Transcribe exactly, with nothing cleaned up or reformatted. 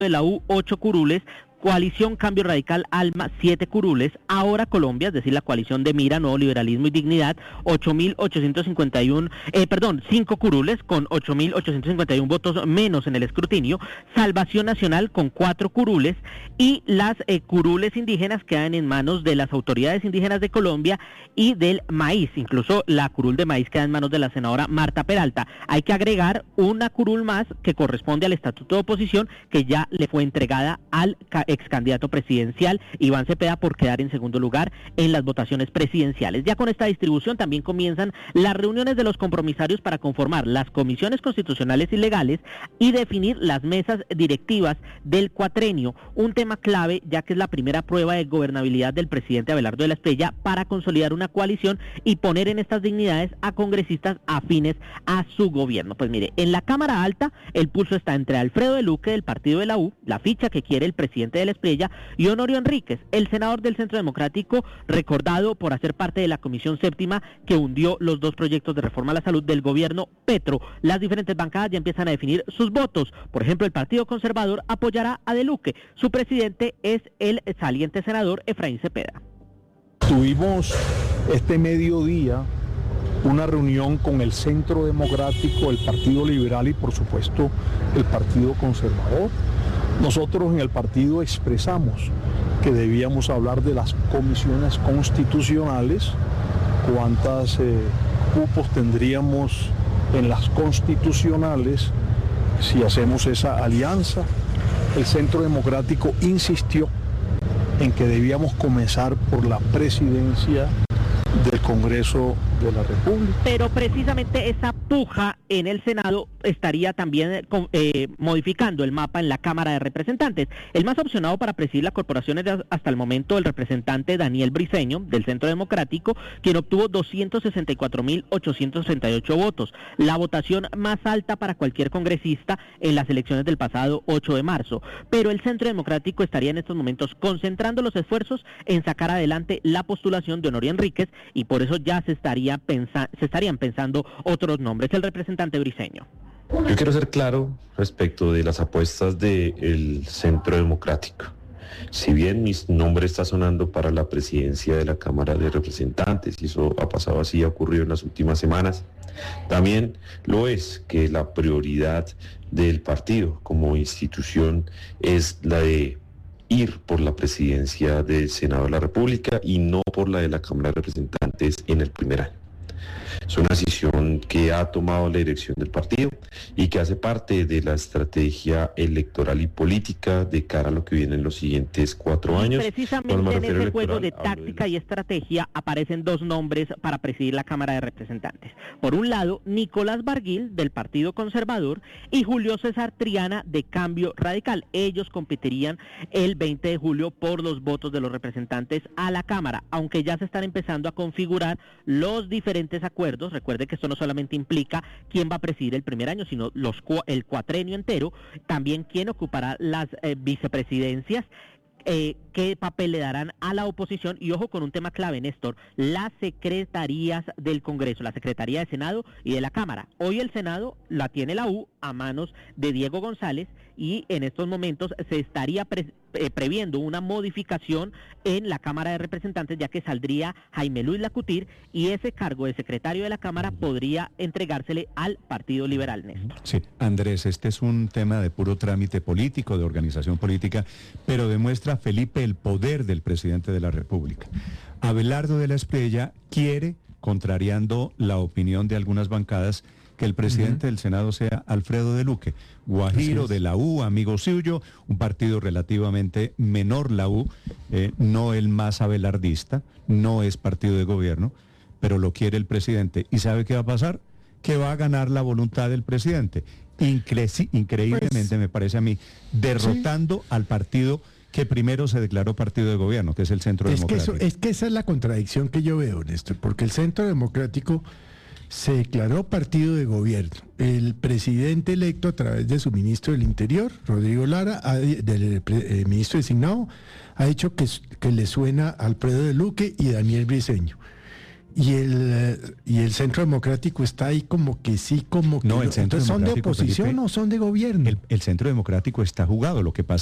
de la U, ocho curules. Coalición Cambio Radical Alma, siete curules. Ahora Colombia, es decir, la coalición de Mira, Nuevo Liberalismo y Dignidad, ocho mil ochocientos cincuenta y uno, eh, perdón, cinco curules con ocho mil ochocientos cincuenta y uno votos menos en el escrutinio. Salvación Nacional con cuatro curules y las eh, curules indígenas quedan en manos de las autoridades indígenas de Colombia y del maíz. Incluso la curul de maíz queda en manos de la senadora Marta Peralta. Hay que agregar una curul más que corresponde al estatuto de oposición que ya le fue entregada al ex candidato presidencial Iván Cepeda por quedar en segundo lugar en las votaciones presidenciales. Ya con esta distribución también comienzan las reuniones de los compromisarios para conformar las comisiones constitucionales y legales y definir las mesas directivas del cuatrenio, un tema clave ya que es la primera prueba de gobernabilidad del presidente Abelardo de la Espriella para consolidar una coalición y poner en estas dignidades a congresistas afines a su gobierno. Pues mire, en la Cámara Alta el pulso está entre Alfredo de Luque del partido de la U, la ficha que quiere el presidente de la Espriella, y Honorio Enríquez, el senador del Centro Democrático, recordado por hacer parte de la Comisión Séptima que hundió los dos proyectos de reforma a la salud del gobierno Petro. Las diferentes bancadas ya empiezan a definir sus votos. Por ejemplo, el Partido Conservador apoyará a De Luque. Su presidente es el saliente senador Efraín Cepeda. Tuvimos este mediodía una reunión con el Centro Democrático, el Partido Liberal y por supuesto el Partido Conservador. Nosotros en el partido expresamos que debíamos hablar de las comisiones constitucionales, cuántas eh, cupos tendríamos en las constitucionales si hacemos esa alianza. El Centro Democrático insistió en que debíamos comenzar por la presidencia del Congreso de la República. Pero precisamente esa puja en el Senado estaría también eh, modificando el mapa en la Cámara de Representantes. El más opcionado para presidir la corporación es hasta el momento el representante Daniel Briceño, del Centro Democrático, quien obtuvo doscientos sesenta y cuatro mil ochocientos treinta y ocho votos, la votación más alta para cualquier congresista en las elecciones del pasado ocho de marzo. Pero el Centro Democrático estaría en estos momentos concentrando los esfuerzos en sacar adelante la postulación de Honorio Enríquez y por eso ya se estaría pensa- se estarían pensando otros nombres. El representante Briceño. Yo quiero ser claro respecto de las apuestas del Centro Democrático. Si bien mi nombre está sonando para la presidencia de la Cámara de Representantes, y eso ha pasado así, ha ocurrido en las últimas semanas, también lo es que la prioridad del partido como institución es la de ir por la presidencia del Senado de la República y no por la de la Cámara de Representantes en el primer año. Es una decisión que ha tomado la dirección del partido y que hace parte de la estrategia electoral y política de cara a lo que viene en los siguientes cuatro años. Precisamente en ese juego de táctica y estrategia aparecen dos nombres para presidir la Cámara de Representantes. Por un lado, Nicolás Barguil, del Partido Conservador, y Julio César Triana, de Cambio Radical. Ellos competirían el veinte de julio por los votos de los representantes a la Cámara, aunque ya se están empezando a configurar los diferentes acuerdos. Recuerde que esto no solamente implica quién va a presidir el primer año, sino los el cuatrenio entero, también quién ocupará las eh, vicepresidencias, eh, qué papel le darán a la oposición y ojo con un tema clave, Néstor, las secretarías del Congreso, la Secretaría de Senado y de la Cámara. Hoy el Senado la tiene la U a manos de Diego González y en estos momentos se estaría pre eh, previendo una modificación en la Cámara de Representantes, ya que saldría Jaime Luis Lacutir y ese cargo de secretario de la Cámara podría entregársele al Partido Liberal, Néstor. Sí, Andrés, este es un tema de puro trámite político, de organización política, pero demuestra, Felipe, el poder del presidente de la República. Abelardo de la Espriella quiere, contrariando la opinión de algunas bancadas, que el presidente uh-huh. del Senado sea Alfredo de Luque, guajiro de la U, amigo suyo, un partido relativamente menor la U, eh, no el más abelardista, no es partido de gobierno, pero lo quiere el presidente. ¿Y sabe qué va a pasar? Que va a ganar la voluntad del presidente. Incre- increíblemente, pues, me parece a mí, derrotando sí. al partido que primero se declaró partido de gobierno, que es el Centro es Democrático. Que eso, es que esa es la contradicción que yo veo, Néstor, porque el Centro Democrático se declaró partido de gobierno. El presidente electo a través de su ministro del Interior, Rodrigo Lara, ha, del eh, ministro designado, ha dicho que, que le suena a Alfredo de Luque y Daniel Briceño. Y el, eh, y el Centro Democrático está ahí como que sí, como que No, el Centro Entonces, ¿son de Democrático, oposición Felipe, o son de gobierno? El, el Centro Democrático está jugado, lo que pasa